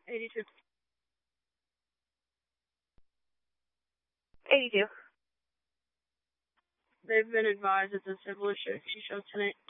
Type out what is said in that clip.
82. 82. They've been advised it's a civil issue. She shows tonight.